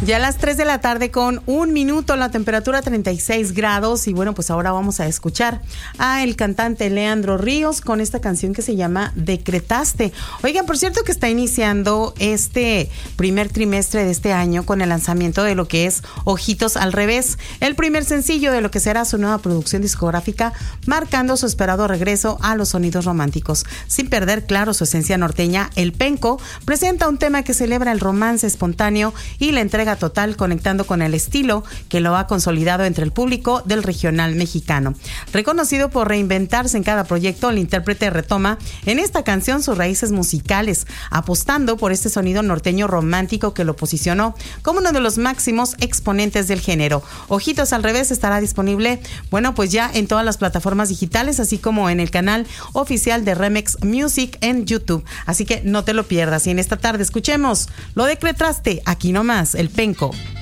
Ya a las 3 de la tarde con 1 minuto, la temperatura 36 grados. Y bueno, pues ahora vamos a escuchar a el cantante Leandro Ríos con esta canción que se llama Decretaste. Oigan, por cierto que está iniciando este primer trimestre de este año con el lanzamiento de lo que es Ojitos al Revés, el primer sencillo de lo que será su nueva producción discográfica, marcando su esperado regreso a los sonidos románticos. Sin perder claro su esencia norteña, El Penco presenta un tema que celebra el romance espontáneo y la entrega total, conectando con el estilo que lo ha consolidado entre el público del regional mexicano. Reconocido por reinventarse en cada proyecto, el intérprete retoma en esta canción sus raíces musicales, apostando por este sonido norteño romántico que lo posicionó como uno de los máximos exponentes del género. Ojitos al Revés estará disponible, bueno, pues ya en todas las plataformas digitales, así como en el canal oficial de Remix Music en YouTube. Así que no te lo pierdas. Y en esta tarde escuchemos Lo Decretaste, aquí nomás, El Penco.